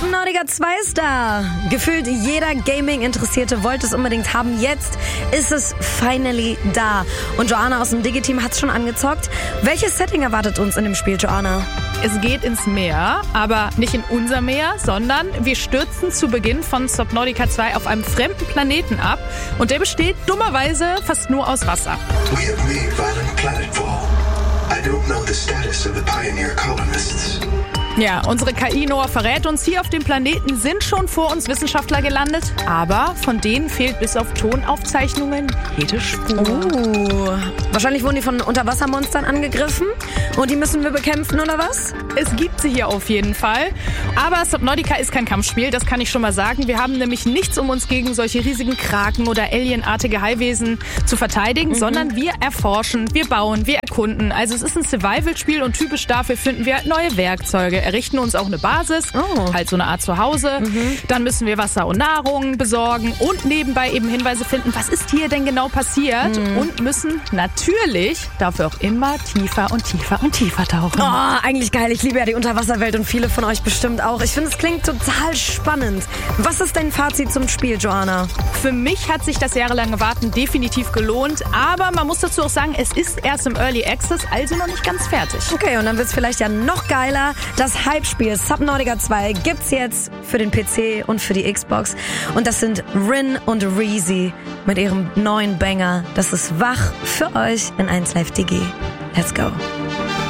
Subnautica 2 ist da. Gefühlt jeder Gaming-Interessierte wollte es unbedingt haben. Jetzt ist es finally da. Und Joanna aus dem Digi-Team hat es schon angezockt. Welches Setting erwartet uns in dem Spiel, Joanna? Es geht ins Meer, aber nicht in unser Meer, sondern wir stürzen zu Beginn von Subnautica 2 auf einem fremden Planeten ab. Und der besteht dummerweise fast nur aus Wasser. We have made violent planetfall. I don't know the status of the pioneer colonists. Ja, unsere KI Noah verrät uns, hier auf dem Planeten sind schon vor uns Wissenschaftler gelandet, aber von denen fehlt bis auf Tonaufzeichnungen jede Spur. Wahrscheinlich wurden die von Unterwassermonstern angegriffen und die müssen wir bekämpfen, oder was? Es gibt sie hier auf jeden Fall. Aber Subnautica ist kein Kampfspiel, das kann ich schon mal sagen. Wir haben nämlich nichts, um uns gegen solche riesigen Kraken oder alienartige Haifwesen zu verteidigen, sondern wir erforschen, wir bauen, wir erkunden. Also es ist ein Survival-Spiel und typisch dafür finden wir neue Werkzeuge, errichten uns auch eine Basis, halt so eine Art Zuhause. Dann müssen wir Wasser und Nahrung besorgen und nebenbei eben Hinweise finden, was ist hier denn genau passiert und müssen natürlich dafür auch immer tiefer und tiefer und tiefer tauchen. Oh, eigentlich geil. Ich liebe ja die Unterwasserwelt und viele von euch bestimmt auch. Ich finde, es klingt total spannend. Was ist dein Fazit zum Spiel, Joanna? Für mich hat sich das jahrelange Warten definitiv gelohnt, aber man muss dazu auch sagen, es ist erst im Early Access, also noch nicht ganz fertig. Okay, und dann wird es vielleicht ja noch geiler. Das Hype-Spiel Subnautica 2 gibt's jetzt für den PC und für die Xbox. Und das sind Rin und Reezy mit ihrem neuen Banger. Das ist Wach für euch in 1Live Digi. Let's go.